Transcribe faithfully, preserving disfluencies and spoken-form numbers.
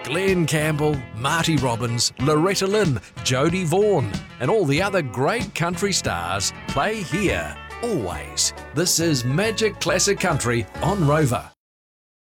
Glenn Campbell, Marty Robbins, Loretta Lynn, Jodie Vaughan, and all the other great country stars play here, always. This is Magic Classic Country on Rover.